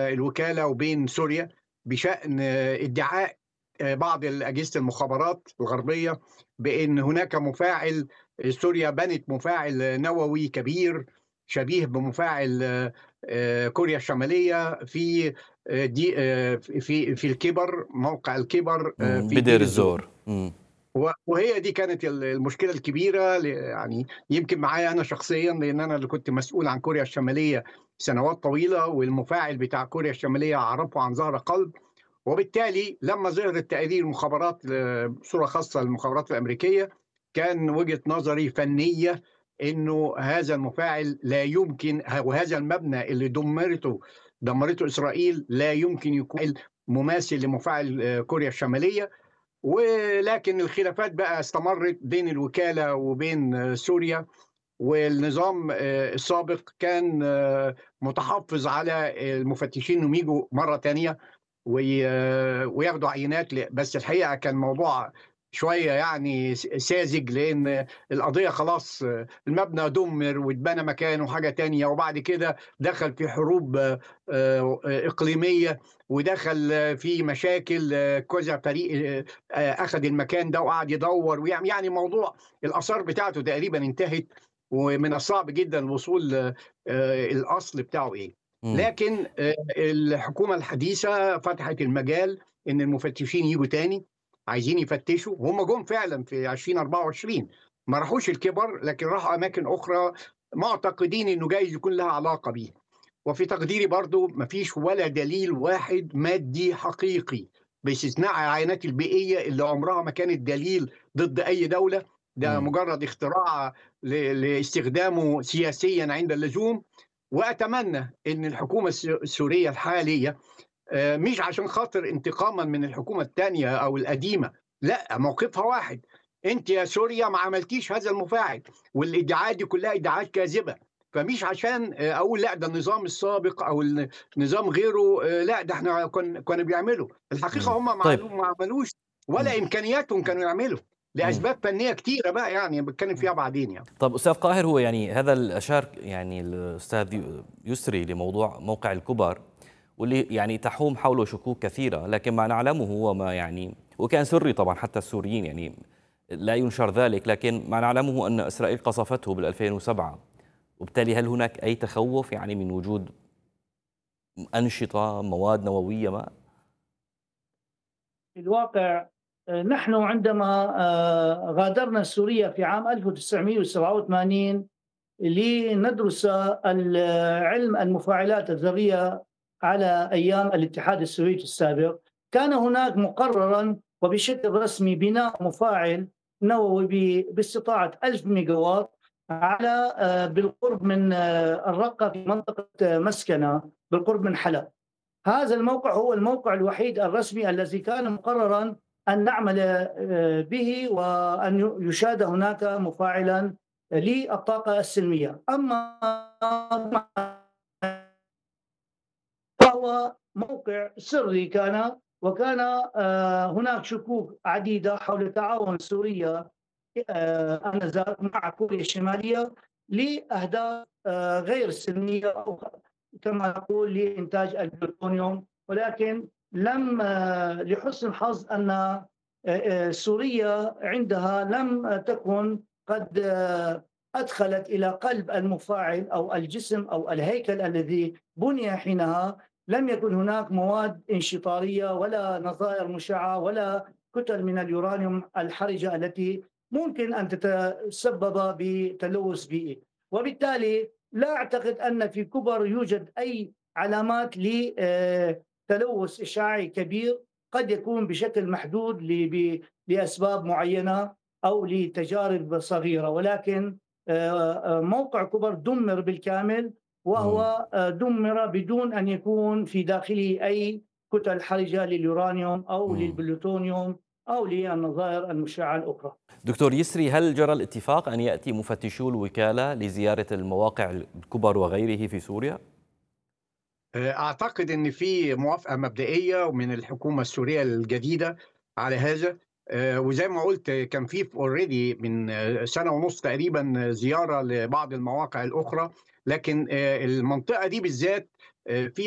الوكالة وبين سوريا بشأن ادعاء بعض أجهزة المخابرات الغربية بأن هناك مفاعل، سوريا بنت مفاعل نووي كبير شبيه بمفاعل كوريا الشمالية في في الكبر، موقع الكبر في بدير دير الزور. الزور. وهي دي كانت المشكلة الكبيرة، يعني يمكن معايا أنا شخصيا، لأن أنا اللي كنت مسؤول عن كوريا الشمالية سنوات طويلة، والمفاعل بتاع كوريا الشمالية أعرفه عن ظهر قلب. وبالتالي لما ظهرت تقارير المخابرات بصورة خاصة المخابرات الأمريكية، كان وجهة نظري فنية إنه هذا المفاعل لا يمكن، وهذا المبنى اللي دمرته إسرائيل لا يمكن يكون مماثل لمفاعل كوريا الشمالية. ولكن الخلافات بقى استمرت بين الوكالة وبين سوريا، والنظام السابق كان متحفظ على المفتشين انهم يجوا مرة تانية وياخدوا عينات. بس الحقيقة كان موضوع شوية يعني ساذج، لأن القضية خلاص المبنى دمر واتبنى مكانه حاجة تانية، وبعد كده دخل في حروب إقليمية، ودخل في مشاكل كذا فريق أخذ المكان ده وقعد يدور ويعمل، يعني موضوع الآثار بتاعته تقريبا انتهت، ومن الصعب جدا الوصول الأصل بتاعه إيه. لكن الحكومة الحديثة فتحت المجال إن المفتشين يجوا تاني عايزين يفتشوا، وهم جم فعلا في 2024، ما راحوش الكبر لكن راحوا أماكن أخرى معتقدين إنه جايز يكون لها علاقة بيه. وفي تقديري برضو ما فيش ولا دليل واحد مادي حقيقي باستثناء العينات البيئية اللي عمرها ما كانت دليل ضد أي دولة، ده مجرد اختراع لاستخدامه سياسيا عند اللزوم. وأتمنى أن الحكومة السورية الحالية مش عشان خاطر انتقاما من الحكومة الثانية أو القديمة، لا، موقفها واحد: أنت يا سوريا ما عملتيش هذا المفاعل، والادعاءات دي كلها ادعاءات كاذبة. فمش عشان أقول لا ده النظام السابق أو النظام غيره، لا ده احنا كنا بيعملوا. الحقيقة هم طيب. ما عملوش ولا إمكانياتهم كانوا يعملوا لأسباب فنية كتيرة بقى، يعني بتكلم فيها بعدين يعني. طب أستاذ قاهر، هو يعني هذا الأشار يعني الأستاذ يسري لموضوع موقع الكبر، واللي يعني تحوم حوله شكوك كثيرة، لكن ما نعلمه هو ما يعني، وكان سري طبعا حتى السوريين يعني لا ينشر ذلك، لكن ما نعلمه أن إسرائيل قصفته بال2007. وبالتالي هل هناك أي تخوف يعني من وجود أنشطة مواد نووية ما؟ في الواقع نحن عندما غادرنا سوريا في عام 1987 لندرس علم المفاعلات الذرية على أيام الاتحاد السوفيتي السابق، كان هناك مقررا وبشكل رسمي بناء مفاعل نووي باستطاعة 1000 ميجاوات على بالقرب من الرقة في منطقة مسكنة بالقرب من حلب. هذا الموقع هو الموقع الوحيد الرسمي الذي كان مقررا أن نعمل به، وأن يشاد هناك مفاعلا للطاقة السلمية. أما فهو موقع سري كان، وكان هناك شكوك عديدة حول تعاون سوريا آنذاك مع كوريا الشمالية لأهداف غير سلمية، أو كما نقول لإنتاج البلوتونيوم. ولكن لم لحسن الحظ أن سوريا عندها لم تكن قد أدخلت إلى قلب المفاعل أو الجسم أو الهيكل الذي بني حينها، لم يكن هناك مواد انشطارية ولا نظائر مشعة ولا كتل من اليورانيوم الحرجة التي ممكن أن تتسبب بتلوث بيئي. وبالتالي لا أعتقد أن في كبر يوجد أي علامات لتلوث إشعاعي كبير، قد يكون بشكل محدود لأسباب معينة أو لتجارب صغيرة، ولكن موقع كبر دمر بالكامل، وهو دمر بدون أن يكون في داخله أي كتل حرجة لليورانيوم أو للبلوتونيوم أو للنظائر المشعة الأخرى. دكتور يسري، هل جرى الاتفاق أن يأتي مفتشو الوكالة لزيارة المواقع الكبر وغيره في سوريا؟ أعتقد أن في موافقة مبدئية من الحكومة السورية الجديدة على هذا، وزي ما قلت كان في اوريدي من سنة ونص تقريبا زيارة لبعض المواقع الأخرى، لكن المنطقة دي بالذات في